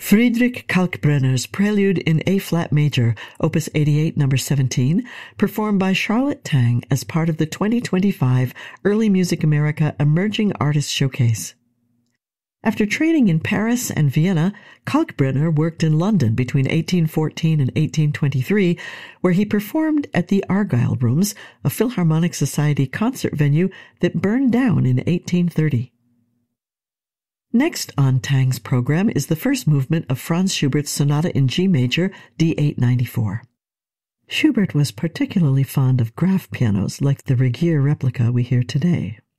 Friedrich Kalkbrenner's Prelude in A-flat major, Opus 88, number 17, performed by Charlotte Tang as part of the 2025 Early Music America Emerging Artist Showcase. After training in Paris and Vienna, Kalkbrenner worked in London between 1814 and 1823, where he performed at the Argyll Rooms, a Philharmonic Society concert venue that burned down in 1830. Next on Tang's program is the first movement of Franz Schubert's Sonata in G major, D894. Schubert was particularly fond of Graf pianos like the Regier replica we hear today.